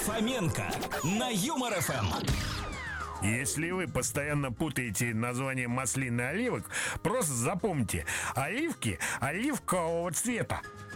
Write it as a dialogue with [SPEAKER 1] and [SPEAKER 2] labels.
[SPEAKER 1] Фоменко на Юмор ФМ.
[SPEAKER 2] Если вы постоянно путаете название маслин и оливок, просто запомните: оливки оливкового цвета.